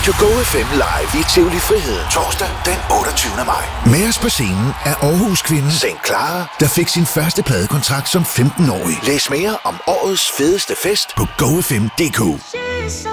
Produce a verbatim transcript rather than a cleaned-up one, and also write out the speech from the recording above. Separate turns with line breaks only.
Radio Go F M live i Tivoli Friheden torsdag den otteogtyvende maj. Med os på scenen er Aarhus-kvinden Saint Clara, der fik sin første pladekontrakt som femten-årig. Læs mere om årets fedeste fest på go f m punktum d k.